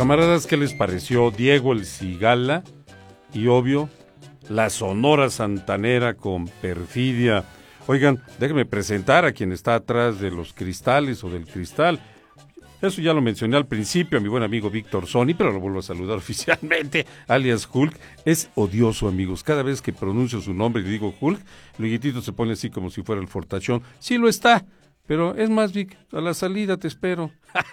Camaradas, ¿qué les pareció Diego el Cigala? Y obvio, la Sonora Santanera con Perfidia. Oigan, déjenme presentar a quien está atrás de los cristales o del cristal. Eso ya lo mencioné al principio, a mi buen amigo Víctor Sony, pero lo vuelvo a saludar oficialmente, alias Hulk. Es odioso, amigos. Cada vez que pronuncio su nombre y digo Hulk, Luiguitito se pone así como si fuera el fortachón. Sí lo está, pero es más, Vic, a la salida te espero.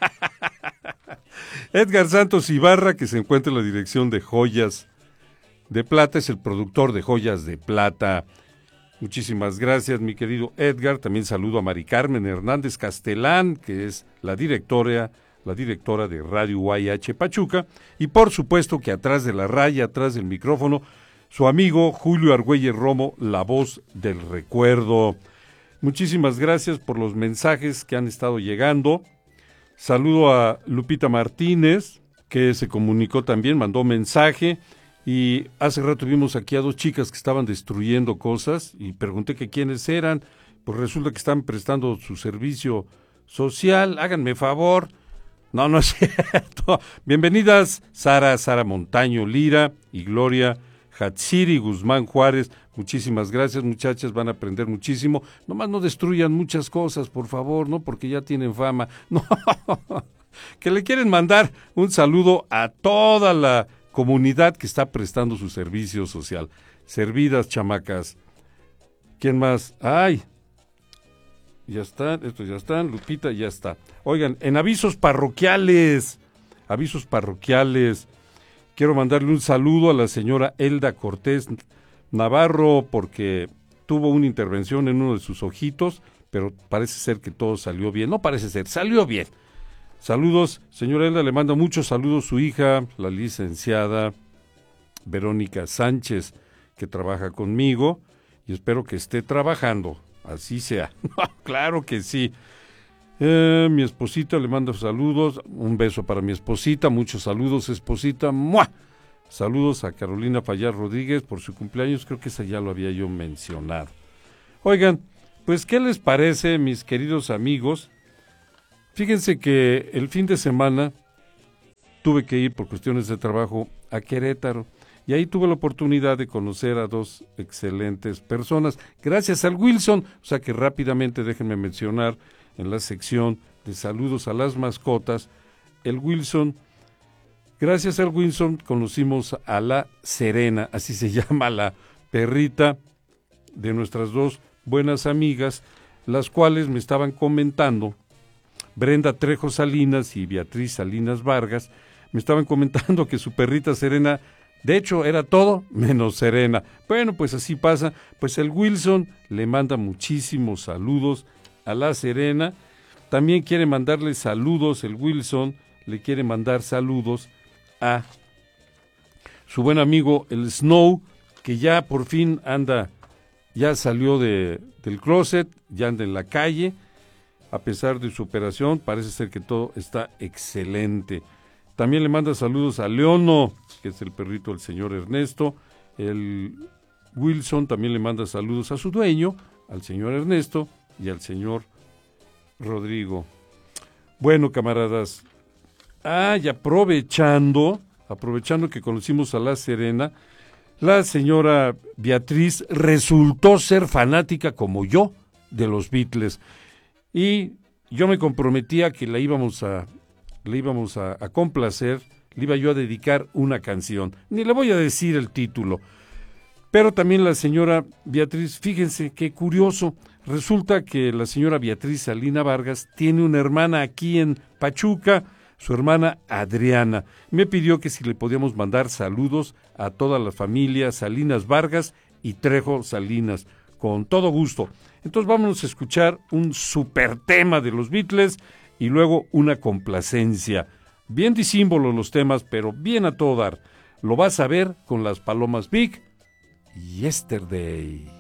Edgar Santos Ibarra, que se encuentra en la dirección de Joyas de Plata, es el productor de Joyas de Plata. Muchísimas gracias, mi querido Edgar. También saludo a Mari Carmen Hernández Castelán, que es la directora de Radio UAH Pachuca. Y por supuesto que atrás de la raya, atrás del micrófono, su amigo Julio Argüelles Romo, la voz del recuerdo. Muchísimas gracias por los mensajes que han estado llegando. Saludo a Lupita Martínez, que se comunicó también, mandó mensaje. Y hace rato vimos aquí a dos chicas que estaban destruyendo cosas y pregunté que quiénes eran. Pues resulta que están prestando su servicio social. Háganme favor. No es cierto. Bienvenidas Sara Montaño Lira y Gloria Hatsiri Guzmán Juárez. Muchísimas gracias, muchachas, van a aprender muchísimo. Nomás no destruyan muchas cosas, por favor, ¿no? Porque ya tienen fama. No, que le quieren mandar un saludo a toda la comunidad que está prestando su servicio social. Servidas, chamacas. ¿Quién más? ¡Ay! Ya están, estos ya están, Lupita ya está. Oigan, en avisos parroquiales, quiero mandarle un saludo a la señora Elda Cortés Navarro, porque tuvo una intervención en uno de sus ojitos, pero parece ser que todo salió bien. No parece ser, salió bien. Saludos, señora Elda, le manda muchos saludos su hija, la licenciada Verónica Sánchez, que trabaja conmigo, y espero que esté trabajando, así sea. Claro que sí. Mi esposita le manda saludos, un beso para mi esposita, muchos saludos, esposita. ¡Mua! Saludos a Carolina Fallar Rodríguez por su cumpleaños, creo que esa ya lo había yo mencionado. Oigan, pues, ¿qué les parece, mis queridos amigos? Fíjense que el fin de semana tuve que ir por cuestiones de trabajo a Querétaro y ahí tuve la oportunidad de conocer a dos excelentes personas, gracias al Wilson, o sea que rápidamente déjenme mencionar en la sección de saludos a las mascotas, el Wilson, gracias al Wilson conocimos a la Serena, así se llama la perrita de nuestras dos buenas amigas, las cuales me estaban comentando, Brenda Trejo Salinas y Beatriz Salinas Vargas, me estaban comentando que su perrita Serena, de hecho, era todo menos serena. Bueno, pues así pasa. Pues el Wilson le manda muchísimos saludos a la Serena. También quiere mandarle saludos, el Wilson le quiere mandar saludos a su buen amigo el Snow, que ya por fin anda, ya salió del closet, ya anda en la calle. A pesar de su operación, parece ser que todo está excelente. También le manda saludos a Leono, que es el perrito del señor Ernesto. El Wilson también le manda saludos a su dueño, al señor Ernesto y al señor Rodrigo. Bueno, camaradas, y aprovechando que conocimos a la Serena, la señora Beatriz resultó ser fanática como yo de los Beatles. Y yo me comprometía que le íbamos a complacer, le iba yo a dedicar una canción. Ni le voy a decir el título. Pero también la señora Beatriz, fíjense qué curioso, resulta que la señora Beatriz Salina Vargas tiene una hermana aquí en Pachuca, su hermana Adriana. Me pidió que si le podíamos mandar saludos a toda la familia Salinas Vargas y Trejo Salinas. Con todo gusto. Entonces vámonos a escuchar un super tema de los Beatles y luego una complacencia. Bien disímbolo los temas, pero bien a todo dar. Lo vas a ver con las Palomas Big, Yesterday.